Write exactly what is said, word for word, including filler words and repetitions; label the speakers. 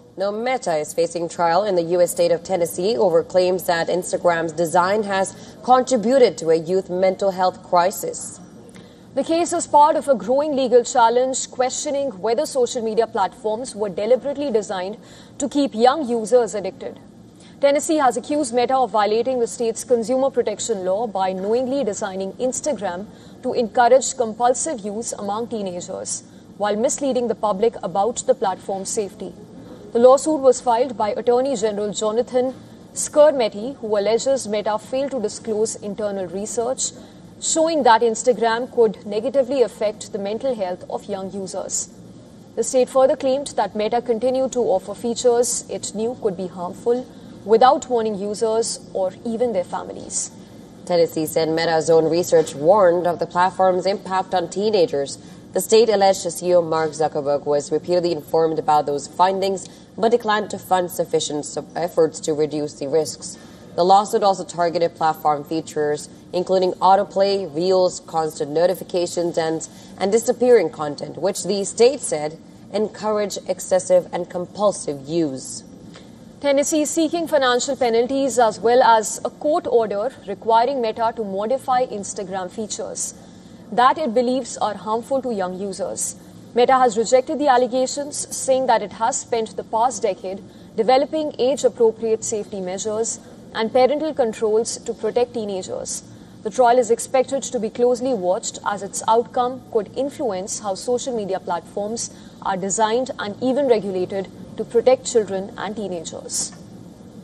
Speaker 1: Now, Meta is facing trial in the U S state of Tennessee over claims that Instagram's design has contributed to a youth mental health crisis.
Speaker 2: The case is part of a growing legal challenge questioning whether social media platforms were deliberately designed to keep young users addicted. Tennessee has accused Meta of violating the state's consumer protection law by knowingly designing Instagram to encourage compulsive use among teenagers, while misleading the public about the platform's safety. The lawsuit was filed by Attorney General Jonathan Skrmetti, who alleges Meta failed to disclose internal research showing that Instagram could negatively affect the mental health of young users. The state further claimed that Meta continued to offer features it knew could be harmful without warning users or even their families.
Speaker 1: Tennessee said Meta's own research warned of the platform's impact on teenagers. The state alleged C E O Mark Zuckerberg was repeatedly informed about those findings, but declined to fund sufficient efforts to reduce the risks. The lawsuit also targeted platform features, including autoplay, reels, constant notifications, and, and disappearing content, which the state said encourage excessive and compulsive use.
Speaker 2: Tennessee is seeking financial penalties as well as a court order requiring Meta to modify Instagram features that it believes are harmful to young users. Meta has rejected the allegations, saying that it has spent the past decade developing age-appropriate safety measures and parental controls to protect teenagers. The trial is expected to be closely watched as its outcome could influence how social media platforms are designed and even regulated to protect children and teenagers.